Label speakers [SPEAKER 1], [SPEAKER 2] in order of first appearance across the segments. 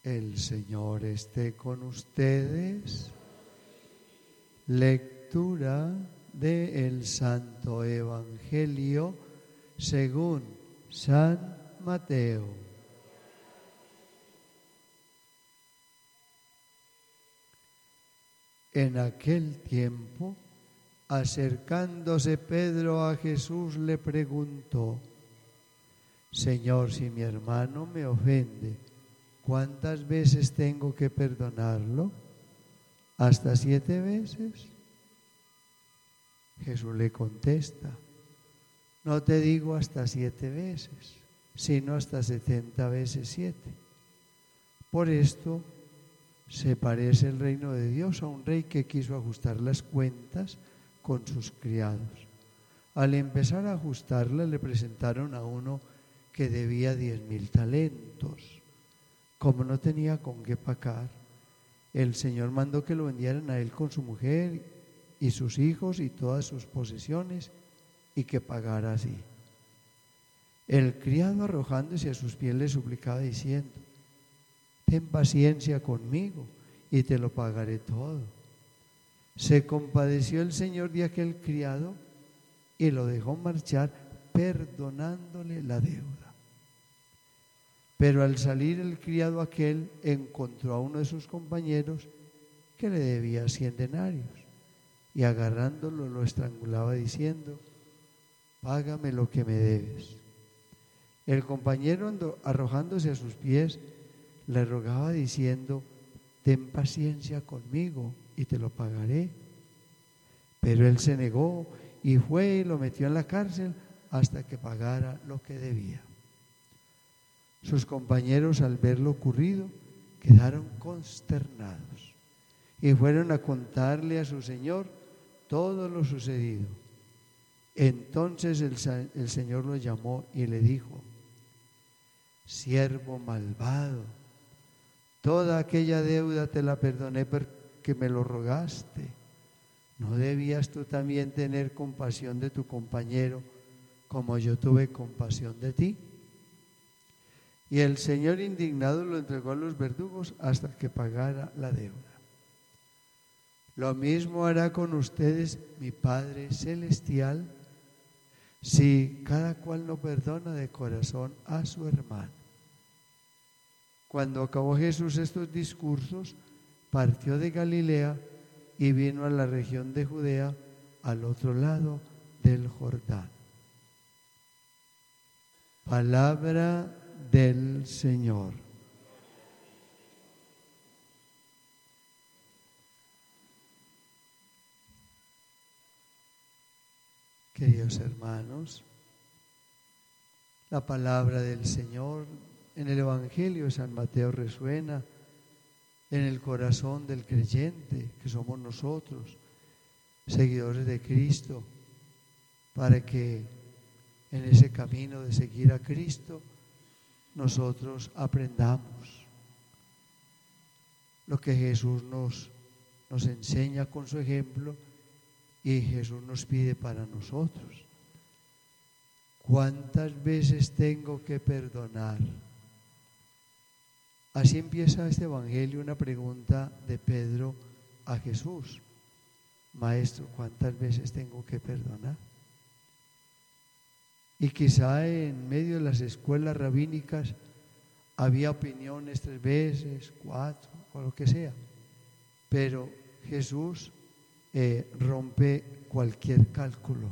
[SPEAKER 1] El Señor esté con ustedes. Lectura del Santo Evangelio según San Mateo. En aquel tiempo, acercándose Pedro a Jesús, le preguntó: Señor, si mi hermano me ofende, ¿cuántas veces tengo que perdonarlo? ¿Hasta 7 veces? Jesús le contesta: no te digo hasta 7 veces, sino hasta 70 veces 7. Por esto se parece el reino de Dios a un rey que quiso ajustar las cuentas con sus criados. Al empezar a ajustarlas, le presentaron a uno que debía 10,000 talentos. Como no tenía con qué pagar, el Señor mandó que lo vendieran a él con su mujer y sus hijos y todas sus posesiones, y que pagara así. El criado, arrojándose a sus pies, le suplicaba diciendo: ten paciencia conmigo y te lo pagaré todo. Se compadeció el Señor de aquel criado y lo dejó marchar, perdonándole la deuda. Pero al salir el criado aquel, encontró a uno de sus compañeros que le debía 100 denarios, y agarrándolo lo estrangulaba diciendo: págame lo que me debes. El compañero, arrojándose a sus pies, le rogaba diciendo: ten paciencia conmigo y te lo pagaré. Pero él se negó y fue y lo metió en la cárcel hasta que pagara lo que debía. Sus compañeros, al ver lo ocurrido, quedaron consternados y fueron a contarle a su señor todo lo sucedido. Entonces el Señor lo llamó y le dijo: siervo malvado, toda aquella deuda te la perdoné porque me lo rogaste. ¿No debías tú también tener compasión de tu compañero como yo tuve compasión de ti? Y el Señor, indignado, lo entregó a los verdugos hasta que pagara la deuda. Lo mismo hará con ustedes mi Padre Celestial, si cada cual no perdona de corazón a su hermano. Cuando acabó Jesús estos discursos, partió de Galilea y vino a la región de Judea, al otro lado del Jordán. Palabra del Señor. Queridos hermanos, la palabra del Señor en el Evangelio de San Mateo resuena en el corazón del creyente, que somos nosotros, seguidores de Cristo, para que en ese camino de seguir a Cristo nosotros aprendamos lo que Jesús nos enseña con su ejemplo y Jesús nos pide para nosotros. ¿Cuántas veces tengo que perdonar? Así empieza este Evangelio, una pregunta de Pedro a Jesús: Maestro, ¿cuántas veces tengo que perdonar? Y quizá en medio de las escuelas rabínicas había opiniones 3 veces, 4, o lo que sea. Pero Jesús rompe cualquier cálculo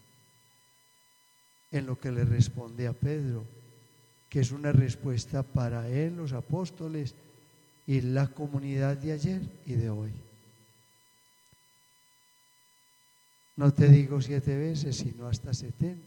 [SPEAKER 1] en lo que le responde a Pedro, que es una respuesta para él, los apóstoles y la comunidad de ayer y de hoy. No te digo 7 veces, sino hasta 70.